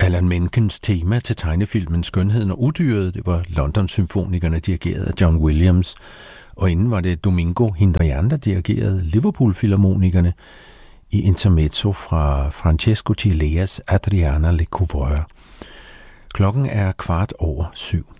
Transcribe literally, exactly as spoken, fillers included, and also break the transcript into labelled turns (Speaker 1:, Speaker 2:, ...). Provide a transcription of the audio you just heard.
Speaker 1: Alan Menkens tema til tegnefilmen Skønheden og Udyret. Det var London-symfonikerne dirigeret af John Williams. Og inden var det Domingo Hindrian, der dirigerede Liverpool-filharmonikerne i intermezzo fra Francesco Cileas Adriana Lecouvreur. Klokken er kvart over syv.